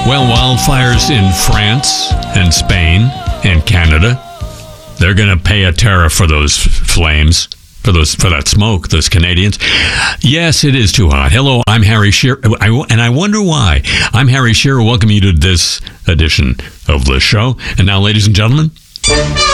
Well, wildfires in France and Spain and Canada, they're going to pay a tariff for those flames, for that smoke, those Canadians. Yes, it is too hot. Hello, I'm Harry Shearer, and I wonder why. I'm Harry Shearer. Welcome you to this edition of the show. And now, ladies and gentlemen,